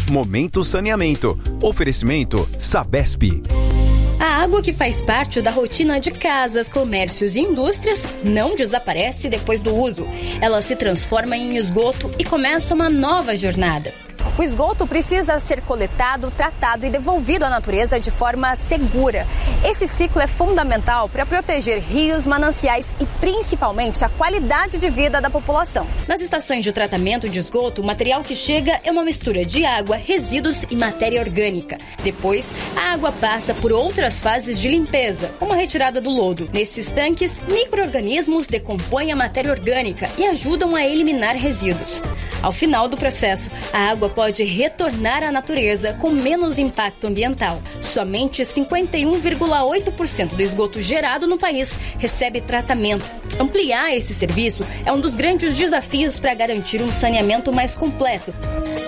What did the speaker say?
Momento Saneamento. Oferecimento Sabesp. A água que faz parte da rotina de casas, comércios e indústrias não desaparece depois do uso. Ela se transforma em esgoto e começa uma nova jornada. O esgoto precisa ser coletado, tratado e devolvido à natureza de forma segura. Esse ciclo é fundamental para proteger rios, mananciais e principalmente a qualidade de vida da população. Nas estações de tratamento de esgoto, o material que chega é uma mistura de água, resíduos e matéria orgânica. Depois, a água passa por outras fases de limpeza, como a retirada do lodo. Nesses tanques, micro-organismos decompõem a matéria orgânica e ajudam a eliminar resíduos. Ao final do processo, a água pode retornar à natureza com menos impacto ambiental. Somente 51,8% do esgoto gerado no país recebe tratamento. Ampliar esse serviço é um dos grandes desafios para garantir um saneamento mais completo.